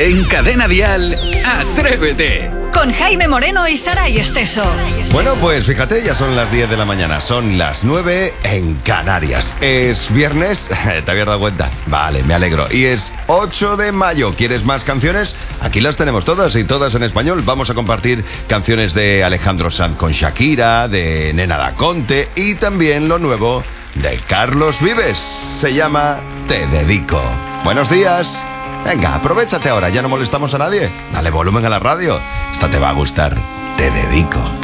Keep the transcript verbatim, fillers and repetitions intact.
En Cadena Dial, Atrévete. Con Jaime Moreno y Saray Esteso. Bueno, pues fíjate, ya son las diez de la mañana, son las nueve en Canarias. Es viernes, ¿te habías dado cuenta? Vale, me alegro. Y es ocho de mayo. ¿Quieres más canciones? Aquí las tenemos todas y todas en español. Vamos a compartir canciones de Alejandro Sanz con Shakira, de Nena Da Conte y también lo nuevo de Carlos Vives. Se llama Te Dedico. Buenos días. Venga, aprovéchate ahora, ya no molestamos a nadie. Dale volumen a la radio. Esta te va a gustar. Te Dedico.